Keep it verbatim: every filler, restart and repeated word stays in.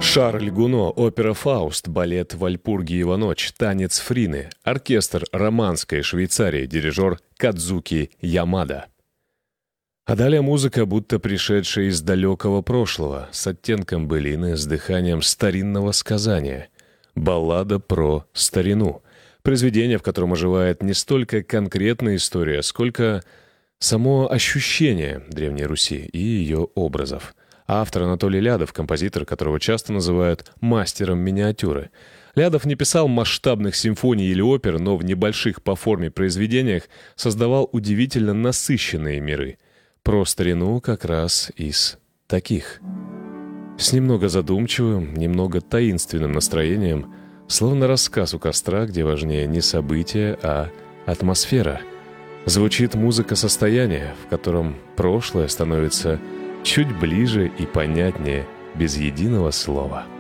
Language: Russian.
Шарль Гуно, опера «Фауст», балет «Вальпургиева ночь», танец Фрины, оркестр романской Швейцарии, дирижер Кадзуки Ямада. А далее музыка, будто пришедшая из далекого прошлого, с оттенком былины, с дыханием старинного сказания. Баллада про старину. Произведение, в котором оживает не столько конкретная история, сколько само ощущение Древней Руси и ее образов. Автор Анатолий Лядов, композитор, которого часто называют мастером миниатюры. Лядов не писал масштабных симфоний или опер, но в небольших по форме произведениях создавал удивительно насыщенные миры. Про старину как раз из таких. С немного задумчивым, немного таинственным настроением, словно рассказ у костра, где важнее не события, а атмосфера. Звучит музыка состояния, в котором прошлое становится чуть ближе и понятнее без единого слова.